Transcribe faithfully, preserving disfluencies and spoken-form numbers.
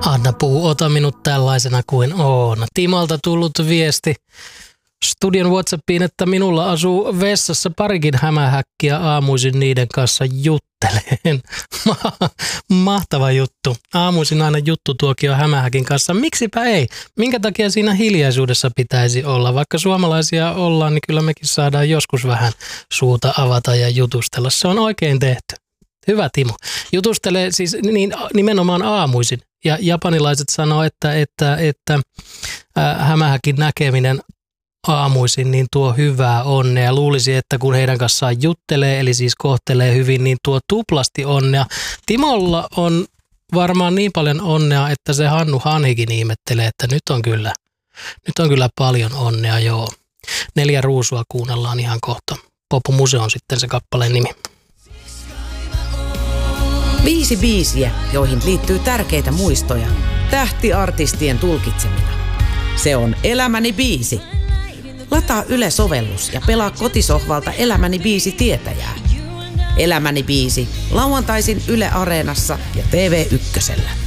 Anna Puu, ota minut tällaisena kuin oon. Timalta tullut viesti studion WhatsAppiin, että minulla asuu vessassa parikin hämähäkkiä, aamuisin niiden kanssa jutteleen. Mahtava juttu. Aamuisin aina juttutuokio hämähäkin kanssa. Miksipä ei? Minkä takia siinä hiljaisuudessa pitäisi olla? Vaikka suomalaisia ollaan, niin kyllä mekin saadaan joskus vähän suuta avata ja jutustella. Se on oikein tehty. Hyvä Timo. Jutustelee siis niin, nimenomaan aamuisin. Ja japanilaiset sanoo, että, että, että ää, hämähäkin näkeminen aamuisin niin tuo hyvää onnea. Luulisi, että kun heidän kanssaan juttelee, eli siis kohtelee hyvin, niin tuo tuplasti onnea. Timolla on varmaan niin paljon onnea, että se Hannu Hanhikin ihmettelee, että nyt on kyllä, nyt on kyllä paljon onnea, joo. Neljä ruusua kuunnellaan ihan kohta. Popmuseo on sitten se kappaleen nimi. Viisi biisiä, joihin liittyy tärkeitä muistoja. Tähtiartistien tulkitsemina. Se on Elämäni biisi. Lataa Yle-sovellus ja pelaa kotisohvalta Elämäni biisi tietäjää. Elämäni biisi. Lauantaisin Yle Areenassa ja T V Ykkösellä.